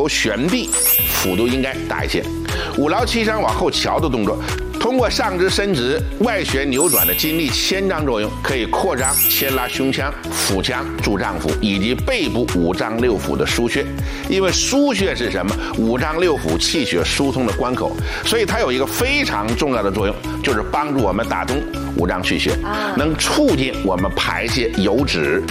由旋臂，幅度应该大一些。五劳七伤往后翘的动作，通过上肢伸直、外旋扭转的筋力牵张作用，可以扩张、牵拉胸腔、腹腔、柱脏腑以及背部五脏六腑的腧穴。因为腧穴是什么？五脏六腑气血疏通的关口，所以它有一个非常重要的作用，就是帮助我们打通五脏气血，能促进我们排泄油脂